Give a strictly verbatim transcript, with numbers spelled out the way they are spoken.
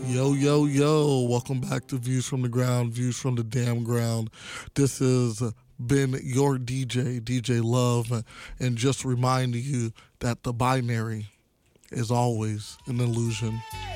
Yo, yo, yo. Welcome back to Views from the Ground, Views from the Damn Ground. This has been your D J, D J Love, and just reminding you that the binary is always an illusion.